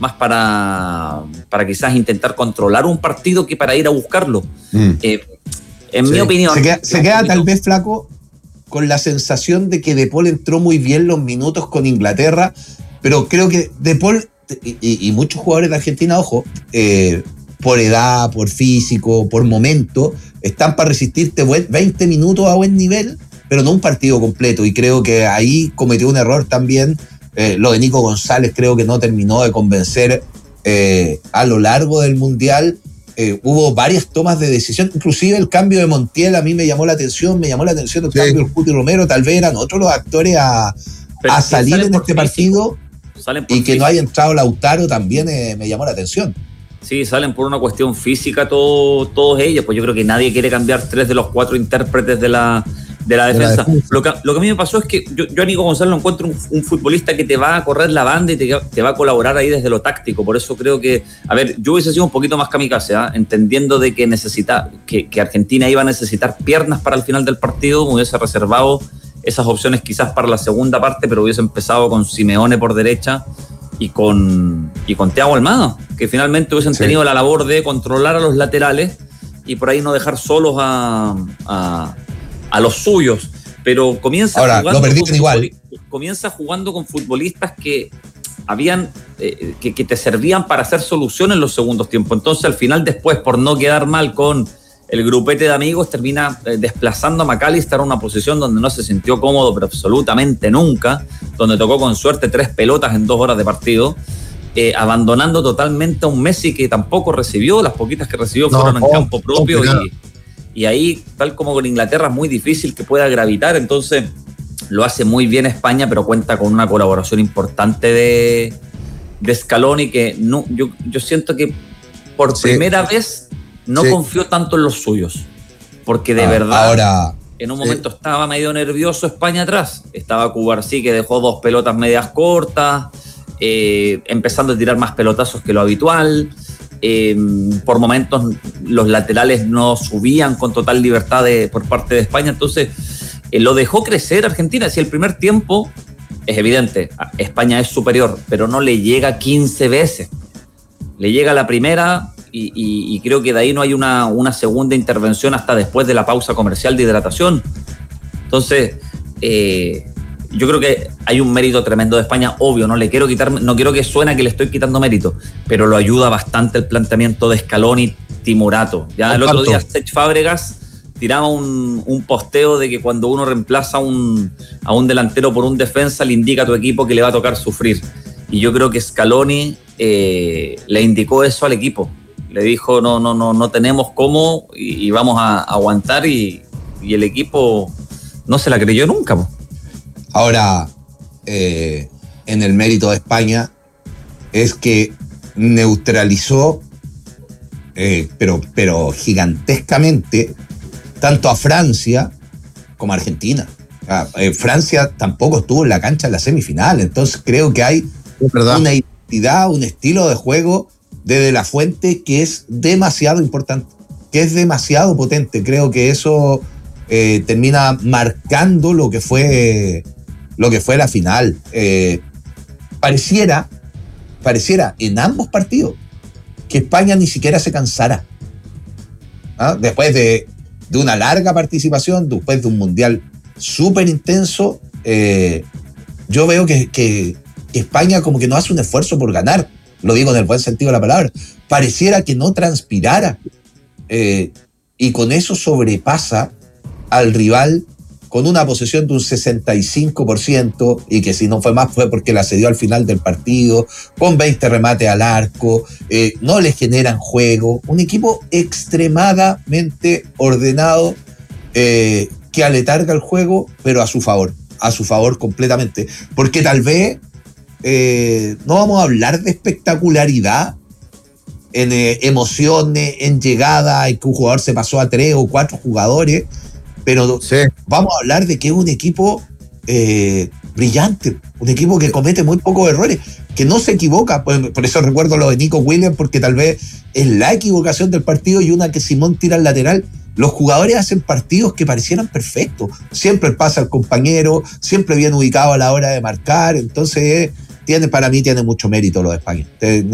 más para quizás intentar controlar un partido que para ir a buscarlo. En mi opinión... Se queda tal vez, Flaco, con la sensación de que De Paul entró muy bien los minutos con Inglaterra, pero creo que De Paul y muchos jugadores de Argentina, ojo, por edad, por físico, por momento, están para resistirte 20 minutos a buen nivel, pero no un partido completo, y creo que ahí cometió un error también. Lo de Nico González creo que no terminó de convencer a lo largo del Mundial. Hubo varias tomas de decisión, inclusive el cambio de Montiel a mí me llamó la atención el cambio del Cuti Romero, tal vez eran otros los actores a salir en este partido, y que no haya entrado Lautaro también me llamó la atención. Sí, salen por una cuestión física todos ellos, pues yo creo que nadie quiere cambiar 3 de los 4 intérpretes de la defensa. Lo que a mí me pasó es que yo a Nico González lo encuentro un futbolista que te va a correr la banda y te va a colaborar ahí desde lo táctico. Por eso creo que, yo hubiese sido un poquito más kamikaze, entendiendo de que que Argentina iba a necesitar piernas para el final del partido. Me hubiese reservado esas opciones quizás para la segunda parte, pero hubiese empezado con Simeone por derecha y con Thiago Almada, que finalmente hubiesen tenido la labor de controlar a los laterales y por ahí no dejar solos a los suyos, pero comienza jugando con futbolistas que habían que te servían para hacer solución en los segundos tiempos. Entonces al final, después, por no quedar mal con el grupete de amigos, termina desplazando a McAllister a una posición donde no se sintió cómodo, pero absolutamente nunca, donde tocó con suerte 3 pelotas en 2 horas de partido, abandonando totalmente a un Messi que tampoco recibió. Las poquitas que recibió fueron en campo propio, y ahí, tal como con Inglaterra, es muy difícil que pueda gravitar. Entonces lo hace muy bien España, pero cuenta con una colaboración importante de Scaloni, que no, yo siento que por primera vez no confió tanto en los suyos, porque de verdad en un momento estaba medio nervioso España atrás. Estaba Cubarsí, que dejó 2 pelotas medias cortas, empezando a tirar más pelotazos que lo habitual. Por momentos los laterales no subían con total libertad por parte de España. Entonces lo dejó crecer Argentina. Si el primer tiempo es evidente, España es superior, pero no le llega 15 veces, le llega la primera, y creo que de ahí no hay una segunda intervención hasta después de la pausa comercial de hidratación. Entonces yo creo que hay un mérito tremendo de España, obvio, no quiero que suene que le estoy quitando mérito, pero lo ayuda bastante el planteamiento de Scaloni, Timorato. Ya el otro día Sech Fábregas tiraba un posteo de que cuando uno reemplaza a un delantero por un defensa, le indica a tu equipo que le va a tocar sufrir. Y yo creo que Scaloni le indicó eso al equipo. Le dijo, no tenemos cómo, y vamos a aguantar, y el equipo no se la creyó nunca, po. Ahora, en el mérito de España es que neutralizó, pero gigantescamente, tanto a Francia como a Argentina. Francia tampoco estuvo en la cancha en la semifinal, entonces creo que hay una identidad, un estilo de juego de De La Fuente que es demasiado importante, que es demasiado potente. Creo que eso termina marcando lo que fue la final. Pareciera en ambos partidos que España ni siquiera se cansara. Después de una larga participación, después de un mundial súper intenso, yo veo que España como que no hace un esfuerzo por ganar. Lo digo en el buen sentido de la palabra. Pareciera que no transpirara. Y con eso sobrepasa al rival con una posesión de un 65%, y que si no fue más fue porque la cedió al final del partido, con 20 remates al arco, no le generan juego. Un equipo extremadamente ordenado, que aletarga el juego, pero a su favor completamente. Porque tal vez no vamos a hablar de espectacularidad en emociones, en llegada, en que un jugador se pasó a 3 o 4 jugadores, pero vamos a hablar de que es un equipo brillante, un equipo que comete muy pocos errores, que no se equivoca. Por eso recuerdo lo de Nico Williams, porque tal vez es la equivocación del partido, y una que Simón tira al lateral. Los jugadores hacen partidos que parecieran perfectos, siempre pasa al compañero, siempre bien ubicado a la hora de marcar. Entonces para mí tiene mucho mérito lo de España.